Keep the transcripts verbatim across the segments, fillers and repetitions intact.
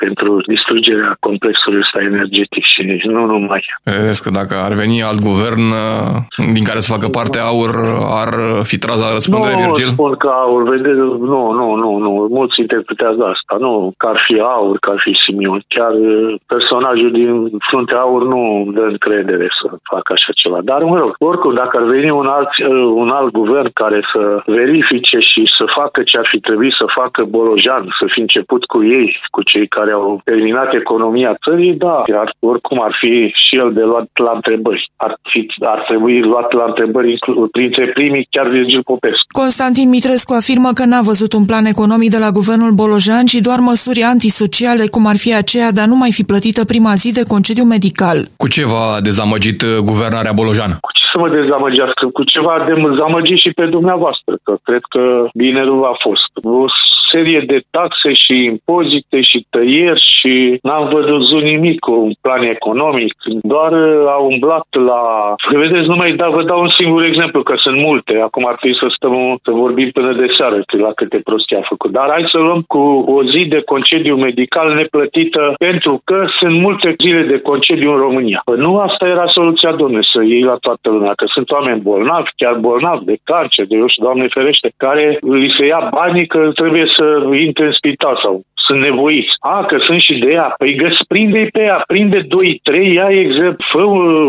pentru distrugerea complexului ăsta energetic și nu numai. Vezi că dacă ar veni alt guvern din care să facă parte Aur, ar fi tras la răspundere, nu, Virgil? Nu, spun că Aur, vede, nu, nu, nu, nu, mulți interpretează asta, nu, că ar fi Aur, că ar fi Simion, chiar personajul din fruntea Aur nu dă încredere să facă așa ceva, dar mă rog, oricum, dacă ar veni un alt, un alt guvern care să verifice și să facă ce ar fi trebuit să facă Bolojan, să fi început cu ei, cu cei care au terminat economia țării, da, ar, oricum ar fi și el de luat la întrebări. Ar, fi, ar trebui luat la întrebări printre primii chiar Virgil Popescu. Constantin Mitrescu afirmă că n-a văzut un plan economic de la guvernul Bolojan, ci doar măsuri antisociale, cum ar fi aceea de a nu mai fi plătită prima zi de concediu medical. Cu ce v-a dezamăgit guvernarea Bolojan? Cu ce să mă dezamăgească? Cu ceva de dezamăgit și pe dumneavoastră, că cred că bine nu a fost. O serie de taxe și impozite și tăieri și n-am văzut nimic cu un plan economic. Doar au umblat la... Vedeți, nu mai da, vă dau un singur exemplu, că sunt multe. Acum ar trebui să stăm să vorbim până de seară la câte prostii a făcut. Dar hai să luăm cu o zi de concediu medical neplătită, pentru că sunt multe zile de concediu în România. Păi nu asta era soluția, domnule, să iei la toată lumea, că sunt oameni bolnavi, chiar bolnavi de cancer, de eu știu, Doamne ferește, care li se ia banii că trebuie să intre în spital sau sunt nevoiți. A, că sunt și de ea. Păi găs, prinde-i pe ea, prinde doi trei, ia exemplu, fă,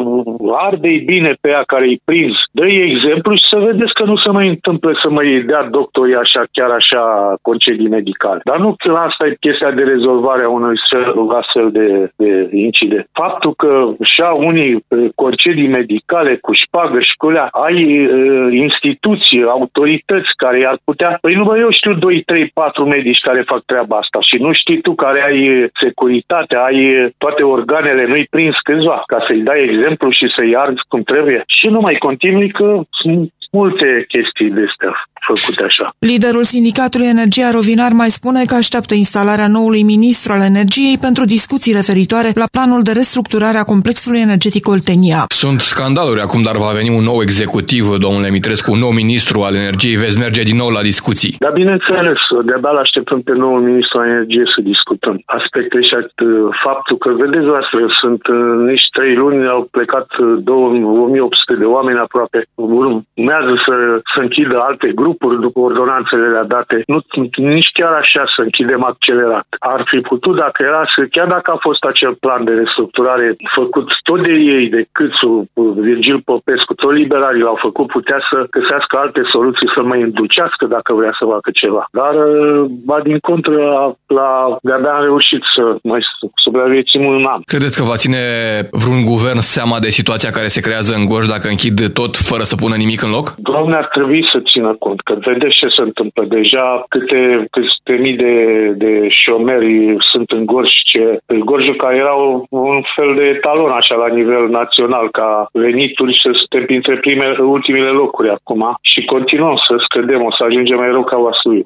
arde-i bine pe ea care-i prins, dă-i exemplu și să vedeți că nu se mai întâmplă să mai dea doctorii așa, chiar așa, concedii medicale. Dar nu că asta e chestia de rezolvare a unui astfel de, de incident. Faptul că și-a unii concedii medicale cu șpagă și cu alea, ai uh, instituții, autorități care ar putea... Păi nu, bă, eu știu doi trei patru medici care fac treaba asta. Și nu știi tu care ai securitate, ai toate organele, nu-i prins câțiva, ca să-i dai exemplu și să-i arzi cum trebuie. Și nu mai continui că sunt multe chestii de astea făcute așa. Liderul sindicatului Energia Rovinar mai spune că așteaptă instalarea noului ministru al energiei pentru discuții referitoare la planul de restructurare a complexului energetic Oltenia. Sunt scandaluri acum, dar va veni un nou executiv, domnule Mitrescu, un nou ministru al energiei. Veți merge din nou la discuții. Da, bineînțeles, de-abia așteptăm pe noul ministru al energiei să discutăm aspecte și faptul că, vedeți voastră, sunt nici trei luni, au plecat o mie opt sute de oameni aproape. Urmează să, să închidă alte grupuri după ordonanțele date. Nu, nici chiar așa să închidem accelerat. Ar fi putut, dacă era, să, chiar dacă a fost acel plan de restructurare făcut tot de ei, de Câțu, Virgil Popescu, tot liberalii l-au făcut, putea să găsească alte soluții, să mai înducească dacă vrea să facă ceva. Dar, ba din contră, la, de-abia am reușit să mai supraviețuim un an. Credeți că va ține vreun guvern seama de situația care se creează în Gorj dacă închid tot fără să pună nimic în loc? Doamne, ar trebui să țină cont, că vedeți ce se întâmplă. Deja câte, câte mii de, de șomeri sunt în Gorj, ce, în Gorjul care era un fel de etalon așa la nivel național, ca venituri, să suntem printre primele, ultimele locuri acum și continuăm să scădem, o să ajungem mai rău ca Vaslui.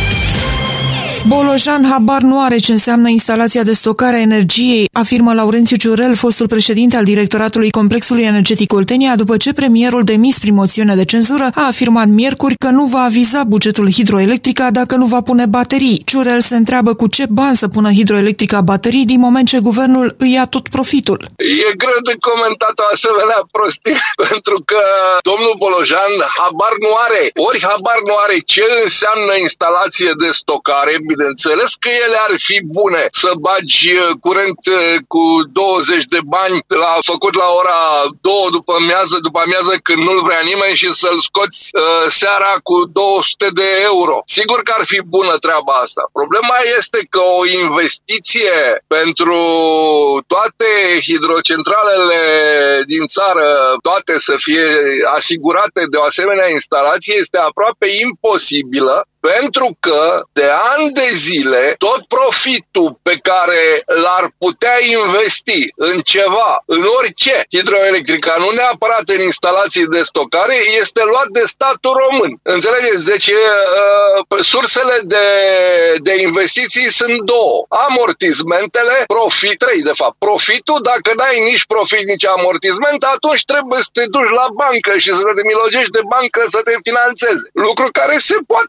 Bolojan habar nu are ce înseamnă instalația de stocare a energiei, afirmă Laurențiu Ciurel, fostul președinte al directoratului complexului energetic Oltenia, după ce premierul demis prin moțiune de cenzură a afirmat miercuri că nu va aviza bugetul Hidroelectrica dacă nu va pune baterii. Ciurel se întreabă cu ce bani să pună Hidroelectrica baterii din moment ce guvernul îi ia tot profitul. E greu de comentat o asemenea prostie, pentru că domnul Bolojan habar nu are, ori habar nu are ce înseamnă instalație de stocare. Bineînțeles că ele ar fi bune să bagi curent cu douăzeci de bani la făcut la ora două după amiază, după amiază când nu-l vrea nimeni și să-l scoți uh, seara cu două sute de euro. Sigur că ar fi bună treaba asta. Problema este că o investiție pentru toate hidrocentralele din țară, toate să fie asigurate de o asemenea instalație, este aproape imposibilă. Pentru că de ani de zile tot profitul pe care l-ar putea investi în ceva, în orice, Hidroelectrica, nu neapărat în instalații de stocare, este luat de statul român. Înțelegeți? Deci uh, sursele de, de investiții sunt două. Amortizmentele, profit, trei de fapt. Profitul, dacă n-ai nici profit, nici amortizment, atunci trebuie să te duci la bancă și să te milogești de bancă să te finanțeze. Lucru care se poate întâmpla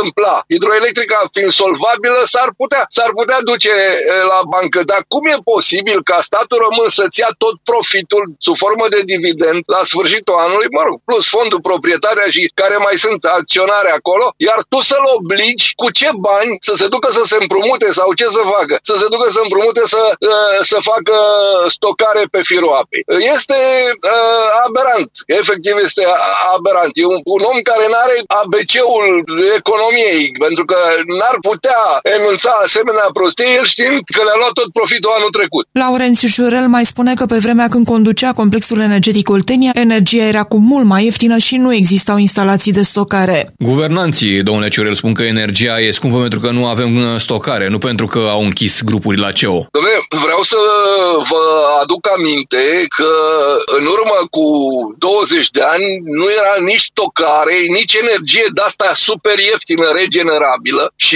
întâmpla. Hidroelectrica fiind solvabilă, s-ar putea, s-ar putea duce la bancă. Dar cum e posibil ca statul român să-ți ia tot profitul sub formă de dividend la sfârșitul anului, mă rog, plus fondul proprietatea și care mai sunt acționare acolo, iar tu să-l obligi cu ce bani să se ducă să se împrumute sau ce să facă? Să se ducă să împrumute să, să facă stocare pe firul apei. Este uh, aberant. Efectiv este aberant. E un, un om care nu are A B C-ul economiei, pentru că n-ar putea enunța asemenea prostie, el știind că le-a luat tot profitul anul trecut. Laurențiu Ciurel mai spune că pe vremea când conducea complexul energetic Oltenia, energia era cu mult mai ieftină și nu existau instalații de stocare. Guvernanții, domnule Ciurel, spun că energia e scumpă pentru că nu avem stocare, nu pentru că au închis grupuri la C E O. Dom'le, vreau să vă aduc aminte că în urmă cu douăzeci de ani nu era nici stocare, nici energie de-asta super ieftină, regenerabilă și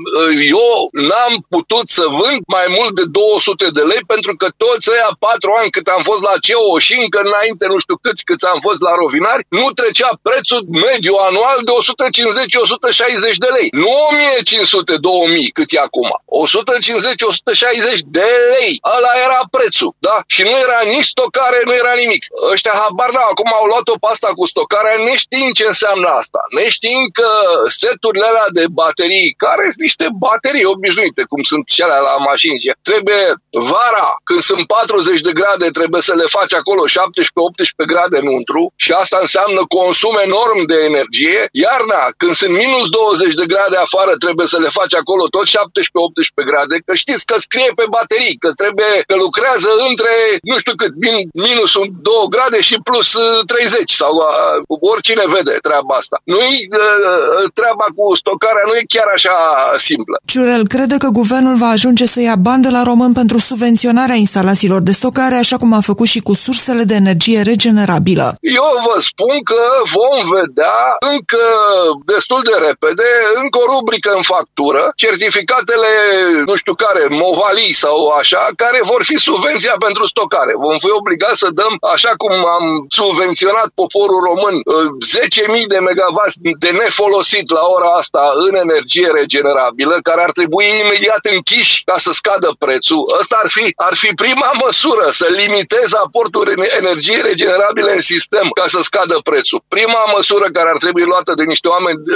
eu n-am putut să vând mai mult de două sute de lei pentru că toți ăia patru ani cât am fost la C E O și încă înainte nu știu câți câți am fost la rovinari, nu trecea prețul mediu anual de o sută cincizeci - o sută șaizeci de lei. Nu o mie cinci sute - două mii cât e acum. o sută cincizeci - o sută șaizeci de lei. Ăla era prețul, da? Și nu era nici stocare, nu era nimic. Ăștia habar n-au, acum au luat-o pe asta cu stocarea, neștiind ce înseamnă asta. Neștiind că seturile alea de baterii, care sunt niște baterii obișnuite, cum sunt cele la mașini, trebuie vara, când sunt patruzeci de grade, trebuie să le faci acolo șaptesprezece - optsprezece grade înăuntru și asta înseamnă consum enorm de energie. Iarna, când sunt minus douăzeci de grade afară, trebuie să le faci acolo tot șaptesprezece - optsprezece grade, că știți că scrie pe baterii, că trebuie, că lucrează între, nu știu cât, min, minus două grade și plus treizeci sau uh, oricine vede treaba asta. Nu-i uh, treaba cu stocarea, nu e chiar așa simplă. Ciurel crede că guvernul va ajunge să ia bani de la român pentru subvenționarea instalațiilor de stocare, așa cum a făcut și cu sursele de energie regenerabilă. Eu vă spun că vom vedea încă destul de repede, încă o rubrică în factură, certificatele, nu știu care, Movali sau așa, care vor fi subvenția pentru stocare. Vom fi obligați să dăm, așa cum am subvenționat poporul român, zece mii de megawatts de nefolosit la ora asta în energie regenerabilă, care ar trebui imediat închiși ca să scadă prețul. Asta ar fi, ar fi prima măsură, să limitezi aportul energiei regenerabile în sistem ca să scadă prețul. Prima măsură care ar trebui luată de niște oameni uh,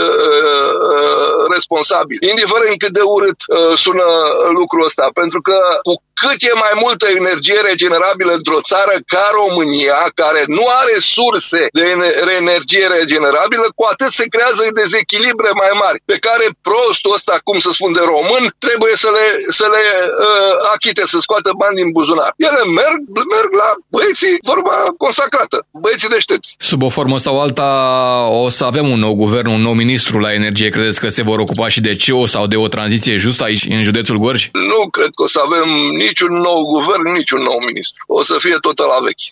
uh, responsabili, indiferent cât de urât uh, sună lucrul ăsta, pentru că cu cât e mai multă energie regenerabilă într-o țară ca România, care nu are surse de energie regenerabilă, cu atât se creează dezechilibre mai mari, pe care prostul ăsta, cum să spun, de român, trebuie să le, să le uh, achite, să scoată bani din buzunar. Ele merg, merg la băieții, vorba consacrată, băieții deștepți. Sub o formă sau alta o să avem un nou guvern, un nou ministru la energie. Credeți că se vor ocupa și de C E O sau de o tranziție justă aici, în județul Gorj? Nu cred că o să avem niciun nou guvern, niciun nou ministru. O să fie tot la vechi.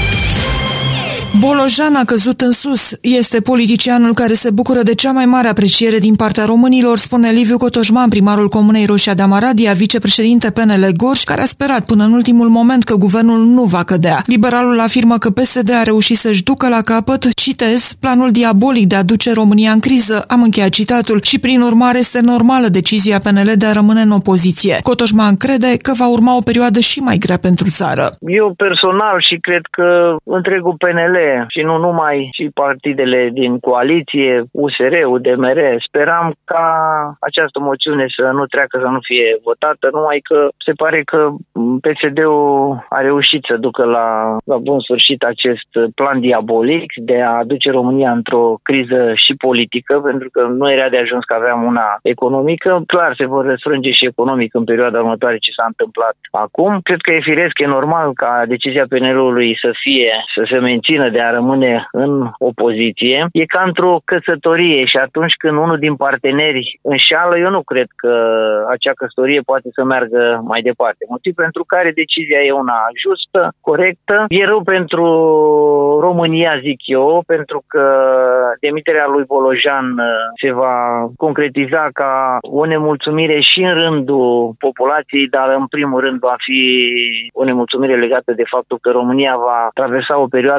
Bolojan a căzut în sus. Este politicianul care se bucură de cea mai mare apreciere din partea românilor, spune Liviu Cotoșman, primarul Comunei Roșia de Amaradia, vicepreședinte P N L Gorj, care a sperat până în ultimul moment că guvernul nu va cădea. Liberalul afirmă că P S D a reușit să-și ducă la capăt, citez, planul diabolic de a duce România în criză, am încheiat citatul, și prin urmare este normală decizia P N L de a rămâne în opoziție. Cotoșman crede că va urma o perioadă și mai grea pentru țară. Eu personal și cred că întregul P N L și nu numai, și partidele din coaliție, U S R, U D M R, speram ca această moțiune să nu treacă, să nu fie votată, numai că se pare că P S D-ul a reușit să ducă la, la bun sfârșit acest plan diabolic de a aduce România într-o criză și politică, pentru că nu era de ajuns că aveam una economică. Clar, se vor răsfrânge și economic în perioada următoare ce s-a întâmplat acum. Cred că e firesc, e normal ca decizia P N L-ului să fie, să se mențină de a rămâne în opoziție. E ca într-o căsătorie și atunci când unul din parteneri înșeală, eu nu cred că acea căsătorie poate să meargă mai departe. Motiv pentru care decizia e una justă, corectă. E rău pentru România, zic eu, pentru că demiterea lui Bolojan se va concretiza ca o nemulțumire și în rândul populației, dar în primul rând va fi o nemulțumire legată de faptul că România va traversa o perioadă mult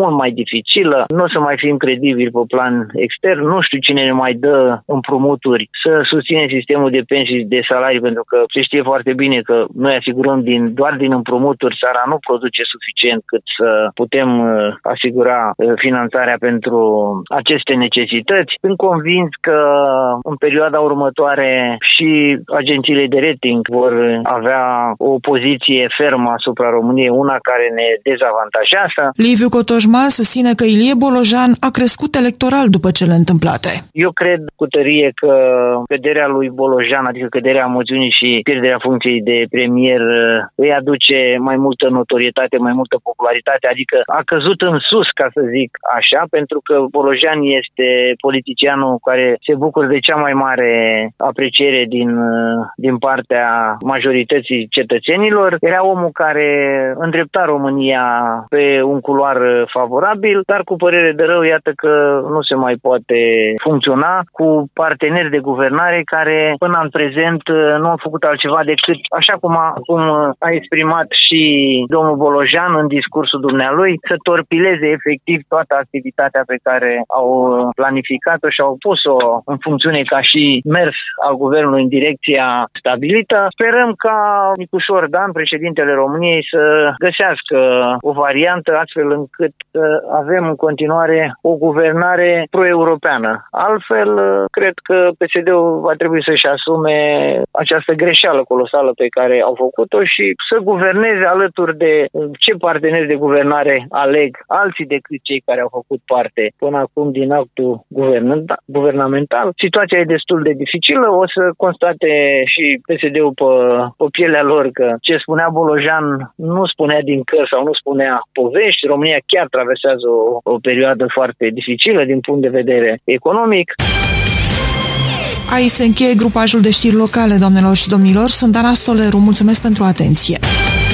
mult mai dificilă, nu o să mai fim credibili pe plan extern, nu știu cine ne mai dă împrumuturi să susține sistemul de pensii de salarii, pentru că se știe foarte bine că noi asigurăm din, doar din împrumuturi, țara nu produce suficient cât să putem asigura finanțarea pentru aceste necesități. Sunt convins că în perioada următoare și agențiile de rating vor avea o poziție fermă asupra României, una care ne dezavantajează. Liviu Cotojman susține că Ilie Bolojan a crescut electoral după cele întâmplate. Eu cred cu tărie că căderea lui Bolojan, adică căderea moțiunii și pierderea funcției de premier, îi aduce mai multă notorietate, mai multă popularitate, adică a căzut în sus, ca să zic așa, pentru că Bolojan este politicianul care se bucură de cea mai mare apreciere din, din partea majorității cetățenilor. Era omul care îndrepta România pe un culoar favorabil, dar cu părere de rău, iată că nu se mai poate funcționa cu parteneri de guvernare care până în prezent nu au făcut altceva decât, așa cum a, cum a exprimat și domnul Bolojan în discursul dumnealui, să torpileze efectiv toată activitatea pe care au planificat-o și au pus-o în funcțiune ca și mers al guvernului în direcția stabilită. Sperăm ca Nicușor Dan, președintele României, să găsească o variantă astfel încât să avem în continuare o guvernare pro-europeană. Altfel, cred că P S D-ul va trebui să-și asume această greșeală colosală pe care au făcut-o și să guverneze alături de ce parteneri de guvernare aleg alții decât cei care au făcut parte până acum din actul guvernamental. Situația e destul de dificilă, o să constate și P S D-ul pe, pe pielea lor că ce spunea Bolojan nu spunea din cărți sau nu spunea povești. România chiar traversează o, o perioadă foarte dificilă din punct de vedere economic. Aici se încheie grupajul de știri locale, doamnelor și domnilor. Sunt Ana Stoleru. Mulțumesc pentru atenție.